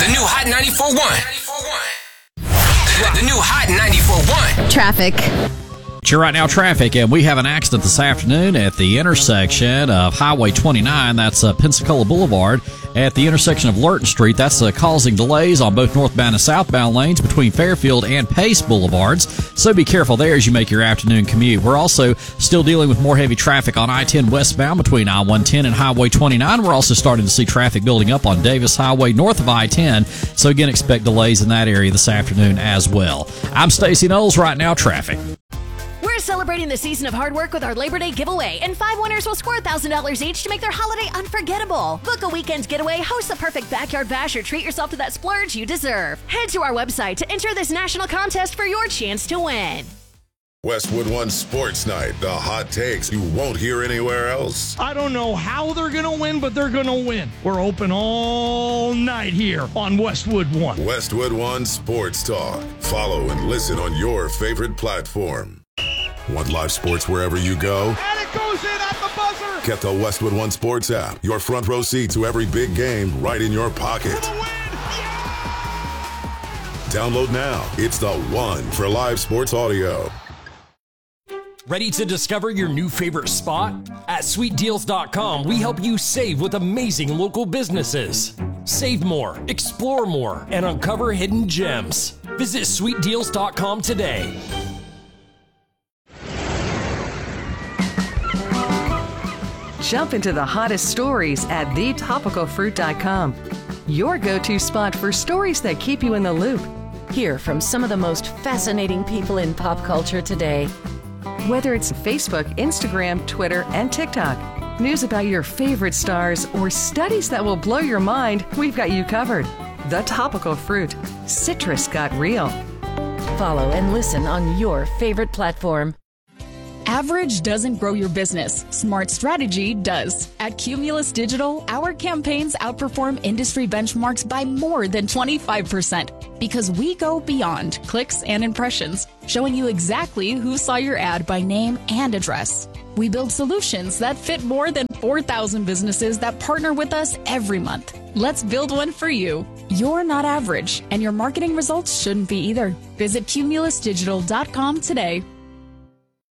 The new Hot 94.1. The new Hot 94.1. Traffic. Sure, right now, traffic, and we have an accident this afternoon at the intersection of Highway 29. That's Pensacola Boulevard. At the intersection of Lurton Street, that's causing delays on both northbound and southbound lanes between Fairfield and Pace Boulevards. So be careful there as you make your afternoon commute. We're also still dealing with more heavy traffic on I-10 westbound between I-110 and Highway 29. We're also starting to see traffic building up on Davis Highway north of I-10. So again, expect delays in that area this afternoon as well. I'm Stacey Knowles. Right now, traffic. We're celebrating the season of hard work with our Labor Day giveaway, and 5 winners will score $1,000 each to make their holiday unforgettable. Book a weekend's getaway, host the perfect backyard bash, or treat yourself to that splurge you deserve. Head to our website to enter this national contest for your chance to win. Westwood One Sports Night, the hot takes you won't hear anywhere else. I don't know how they're going to win, but they're going to win. We're open all night here on Westwood One. Westwood One Sports Talk. Follow and listen on your favorite platform. Want live sports wherever you go? And it goes in at the buzzer. Get the Westwood One Sports app. Your front row seat to every big game right in your pocket. Download now. It's the one for live sports audio. Ready to discover your new favorite spot? At sweetdeals.com, we help you save with amazing local businesses. Save more, explore more, and uncover hidden gems. Visit sweetdeals.com today. Jump into the hottest stories at thetopicalfruit.com. Your go-to spot for stories that keep you in the loop. Hear from some of the most fascinating people in pop culture today. Whether it's Facebook, Instagram, Twitter, and TikTok, news about your favorite stars, or studies that will blow your mind, we've got you covered. The Topical Fruit. Citrus got real. Follow and listen on your favorite platform. Average doesn't grow your business. Smart strategy does. At Cumulus Digital, our campaigns outperform industry benchmarks by more than 25% because we go beyond clicks and impressions, showing you exactly who saw your ad by name and address. We build solutions that fit more than 4,000 businesses that partner with us every month. Let's build one for you. You're not average, and your marketing results shouldn't be either. Visit cumulusdigital.com today.